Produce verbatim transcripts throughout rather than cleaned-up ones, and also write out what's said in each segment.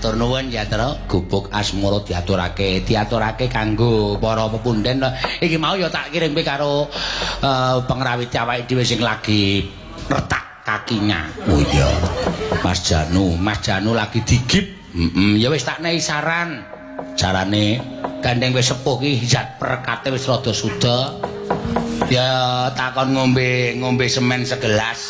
Matur nuwun Yatra, gubuk asmara diaturake, diaturake kanggo para pepunden. Iki mau ya tak kirimke karo uh, pengrawit awake dhewe sing lagi retak kakinya. Oh iya. Mas Janu, Mas Janu lagi digip. Heeh, ya wis tak nehi saran. Carane gandeng wis sepuh ki zat perekate wis rada suda. Ya takon ngombe ngombe semen segelas.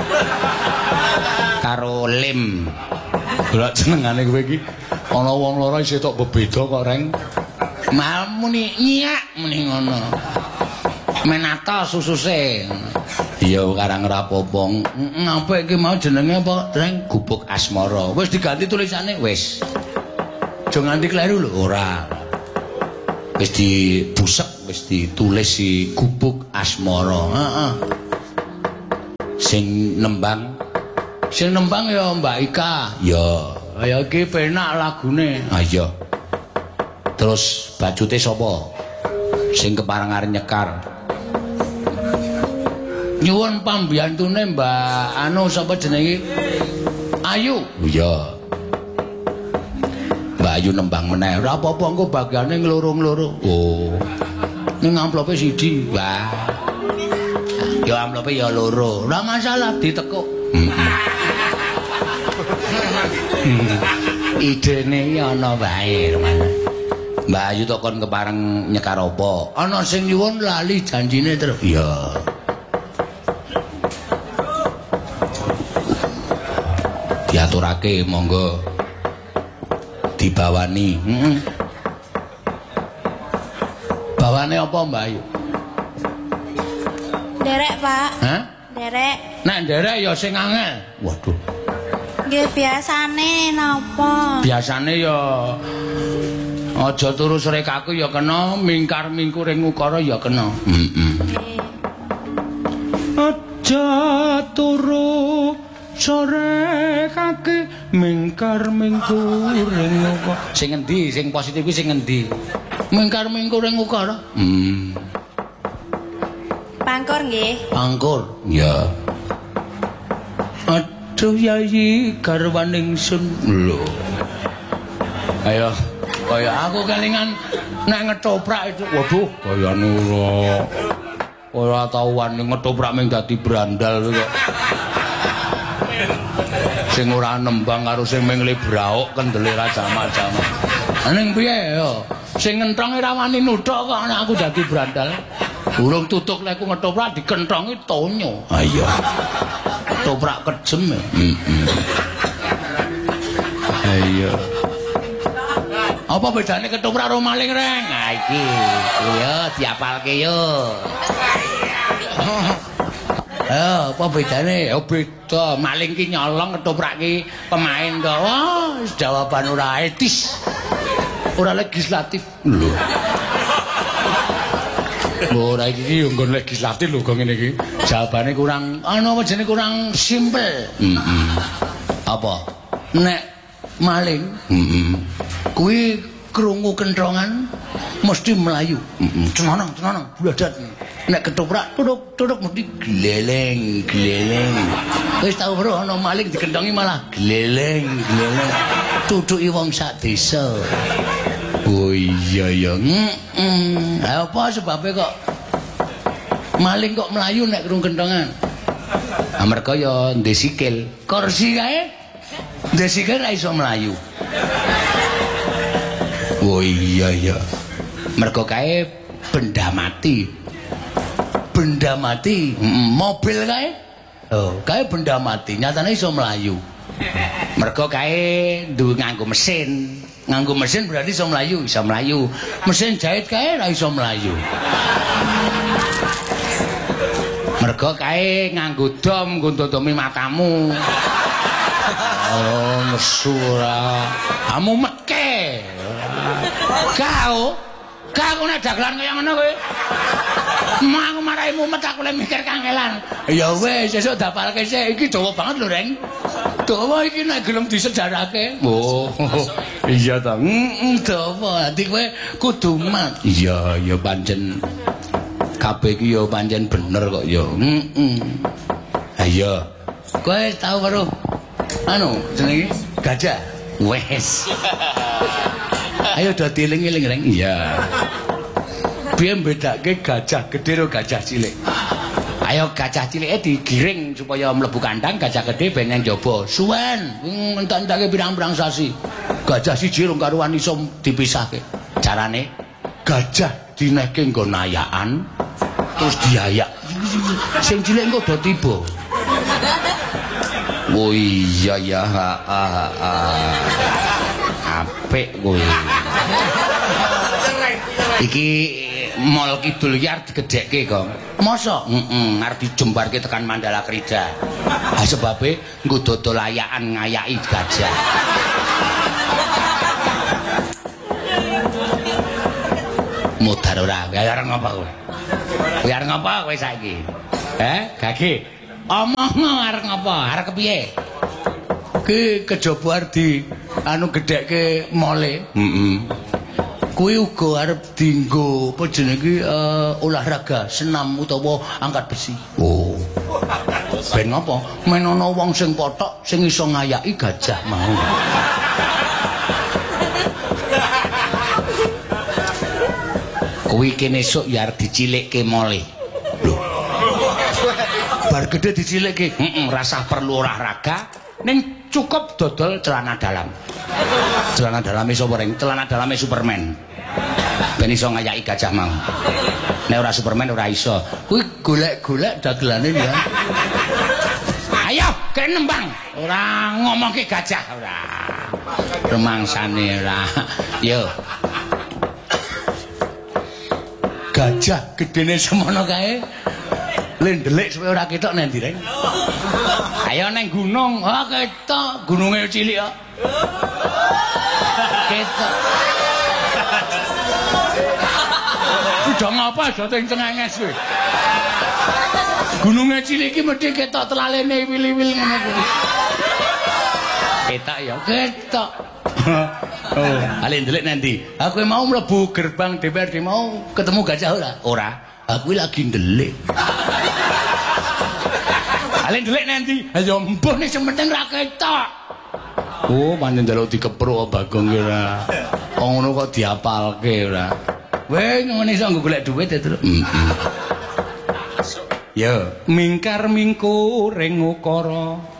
Karo lem. Golek jenengane kowe iki ana wong loro isih tok bebeda kok reng. Mal muni nyiak muni ngono. Menata sususe. Iya karang rapopo. Ngapa iki mau jenenge apa, Reng? Gubuk asmara. Wis diganti tulisane wis. Aja nganti kleru lho, ora. Wis dibusek, wis ditulis si gubuk asmara. Heeh. Sing nembang Sing nembang ya Mbak Ika. Ya, ya iki penak lagune. Ah iya. Terus bajute sapa? Sing kepareng arep nyekar. Nyuwun pambiyantune Mbak anu sapa jenenge? Ayu. Iya. Mbak Ayu nembang meneh. Ora apa-apa engko bagiane ngloro-ngloro. Oh. Ning amplope siji. Wah. Ya amplope ya loro. Ora masalah ditekuk. Heeh. Idene ana wae, Mbak Ayu tok kon kepareng nyekar apa? Ana sing nyuwun lali janjine terus. Iya. Diaturake monggo dibawani. Heeh. Bawane apa, Mbak Ayu? Derek, Pak. Hah? Derek. Nek derek ya sing angel. Waduh. Nggih biasane napa? Biasane ya aja turu srekaku ya kena, mingkar mingkuring ukara ya kena. Heeh. Aja turu sore kaki mingkar mingkuring ukara. Sing endi? Sing positif kuwi sing endi? Mingkar mingkuring ukara. Hmm. Pangkur nggih. Pangkur. Ya. Aduh yayi garwaning sun. Lho. Ayo, kaya aku kelingan nek ngetoprak itu. Waduh, kayane ora. Ora tau wani ngetoprak mung dadi brandal kok. Sing ora nembang karo sing mung lebraok kendele ra jama-jama. Ning piye ya? Sing ngenthong ora wani nuthuk kok nek aku dadi brandal. Urung tutuk lek aku ngetoprak dikenthongi tonyo. Ha iya. Toprak kejem. Heeh. Ha iya. Apa bedane ketoprak karo maling, Reng? Ha iki. Iya, diapalke yo. Ayo, apa bedane? Ya beda. Maling ki nyolong, ketoprak ki pemain kok. Wah, jawaban ora etis. Ora legislatif. Lho. Ora iki yo nggon legislatif lho kok ngene iki. Jawabane kurang ana apa jenenge kurang simpel. Heeh. Apa? Nek maling, heeh. Kuwi krungu kentrongan mesti melayu. Heeh. Cenonong, cenonong, bladat. Nek ketoprak tuduk-tuduk mesti gleleng, gleleng. Wis tau weruh ana maling dikentongi malah gleleng, gleleng. Tutuki wong sak desa. Oh iya ya. Heeh. Apa sebabe kok maling kok melayu nek krung kentongan? Amarga ya ndek sikil. Kursi kae ndek sikil ra iso melayu. Oh iya ya. Mergo kae benda mati. Benda mati, mm, mobil kae. Oh, kae benda mati, nyatane iso melayu. Mergo kae duwe nganggo mesin. Nganggo mesin berarti iso melayu, iso melayu. Mesin jahit kae ra iso melayu. Mergo kae nganggo dom nggontodomi matamu. Oh, nesu ora. Kamu meke. Kau, kau nek dagelan kaya ngono kowe. Mau aku marahi mumet aku le mikir kangelan. Ya wis, sesuk dapalke sik. Iki dawa banget lho, Reng. Dawa iki nek gelem disejarahke. Oh, iya ta. Heeh, dawa. Dadi kowe kudu mat. Iya, ya pancen kabeh iki ya pancen bener kok ya. Heeh. Ha iya. Kowe tau karo anu jenenge gajah. Wes. Ayo do dieling-eling reng. Iya. Piye bedake gajah gedhe karo gajah cilik? Ayo gajah cilike digiring supaya mlebu kandang, gajah gedhe ben nang njaba. Suwen, entek-enteke pirang-pirang sasi. Gajah siji rong karuan iso dipisahke. Carane gajah dinehke nggo nayakan terus diayak. Sing cilik engko do tiba. Oh iya ya, ha, ha, ha. Apik kowe. Iki Mall Kidul iki arep digedhekke, Kong. Masa? Heeh, arep dijembarke tekan Mandala Krida. Ah sebabe nggo dodol layakan ngayaki gajah. Mudar ora, kowe arep ngapa kowe? Kowe arep ngapa kowe saiki? Heh, Gage. Omong arep ngapa? Arep kepiye? Ki kejaba arep di anu gedhekke mole. Heeh. Kuwi uga arep dienggo apa jenenge uh, olahraga senam utawa angkat besi. Oh. Ben apa? Men ana wong sing pothok sing iso ngayaki gajah mau. Kuwi kene esuk ya arep dicilikke mole. Lho. Bar gedhe dicilikke, heeh, rasah perlu olahraga ning cukup dodol celana dalam. Celana dalame sapa reng? Celana dalame Superman. Ben iso ngayaki gajah mau. Nek ora Superman ora iso. Kuwi golek-golek dagelane ya. Ayo, kene nembang. Ora ngomongke gajah ora. Rumangsane ora. Yo. Gajah gedene semono kae. Lendelik supaya ora ketok nang ndi reng. Ayo nang gunung. Ha ketok, gununge cilik kok. Ketok. Udah ngapa aja teng cengenges kowe. Gununge cilik iki mesti ketok telalene wil-wil ngono kuwi. Ketok ya, ketok. Oh, ale ndelik nanti. Aku mau mlebu gerbang D P R D mau ketemu gajah ora? Ora. Aku lagi ndelik. Ale ndelik nanti. Ayo mbuh nek sementing ra ketok. Oh, pancen njaluk dikepruk Bagong ki ora. Wong ngono kok diapalke ora. Weh, ngene iso golek dhuwit ya, Tru. Heeh. Yo, mingkar mingkur ring ukara.